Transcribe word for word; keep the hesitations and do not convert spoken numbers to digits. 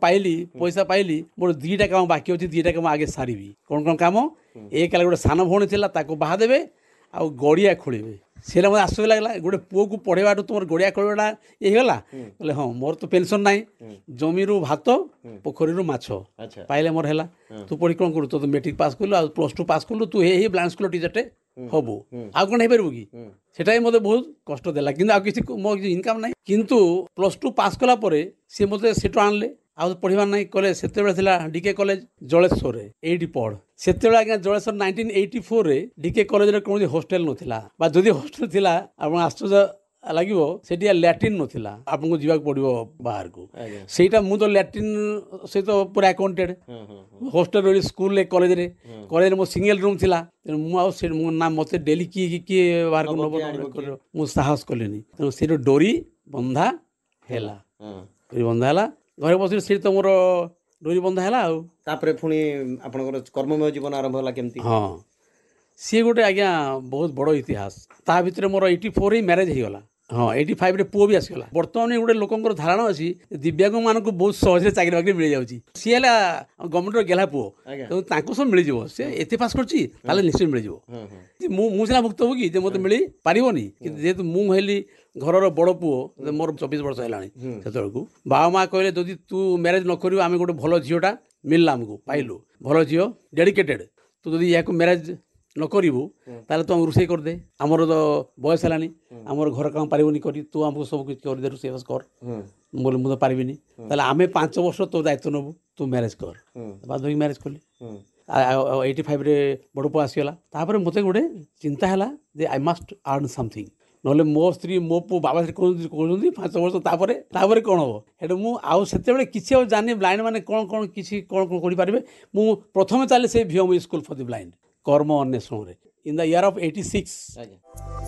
पाइली पैसा पाइली मोर दुईटा काम बाकी अच्छी दुईटा काम आगे सारी कौन कौन काम एक गोटे सान भौणी था बाहा देवे आ गड़िया खोलेबे से मतलब आश्चर्य लगला गोटे पुओ को पढ़ेवा तुम गड़िया खोलवाटा ये होगा बोले हाँ मोर तो पेंशन ना जमी भात पोखरी माछ पाइले मोर है तू पढ़ी कौन करू तो मेट्रिक पास कलु प्लस टू पास कलु तू हे ब्लाइंड स्कूल टीचरटे हबू आ कौन हो कि सेटा मत बहुत कष्ट देला कि किसी मो इनकम ना किंतु प्लस टू पास कला सी मत सेठू आणले आउ पढ़ा ना कले से डीके कॉलेज जलेश्वर एटी पढ़ से आज्ञा Jaleshwar nineteen eighty four DK college कौन हॉस्टेल नाला जदि हॉस्टेल थिला आप आश्चर्य लगे से लैट्रिन नाला आपको जावाक पड़ो बाहर को सेटा मु तो लैट्रिन सहित पूरा अकाउंटेड हॉस्टेल रही स्कूल कॉलेज रे कॉलेज मो सिंगल रूम थिला मुझे ना मत डेली किए किए बाहर को मुझे साहस कलेनी तेणु से डोरी बंधा है डोरी बंधा है घरे बस से तो मोर डोरी बंधा है तापर पुणी आपनकर कर्ममय जीवन आरंभ होला केमती हाँ सी गोटे आज्ञा बहुत बड़ इतिहास ता भितर मोर एटी फोर ही मैरेज हो गला हाँ एटी फाइव रे पुओ भी आसगला बर्तमान गोटे लोकर धारणा अच्छी दिव्यांग मानक बहुत सहज चाकरी बाकरी मिल जाऊँगी सी है गवर्नमेंट गेला पुओ तो सब मिल जाव सी एत पास कर निश्चय मिल जाव मुझे भुक्त हो कि मत मिल पारनी जेहेतु मुझे घर बड़ पुओ मोर चौबीस वर्ष है से बाबा माँ कहले जदि तू मैरेज न कर आम गोटे भल झीटा मिलला आमको पाइलु भल झील डेडिकेटेड तू जदि या मैरेज न करू ताले तू रोषे करदे आमर तो बयस है आमर घर काम पारबनी कर तू आमको सब किसी करदे रोषे कर बोले मुझे पारिनी ताले आम पांच वर्ष तो दायित्व नबू तू मैरेज कर बाद मैरेज कली एटी फाइव रे बड़ पुआ आसगला तापर मत गोटे चिंता है जे आई मस्ट अर्न समथिंग ना मो स्त्री मो पु बाबा कहते पांच वर्ष तापर तापर कौन हम हेटु मुझे किसी जानी ब्लाइंड मैंने कौन कौन किसी कौन कौन करें मुझे प्रथम चले से भिओम स्कूल फॉर द ब्लाइंड कर्म अन्वेषण in the year of eighty six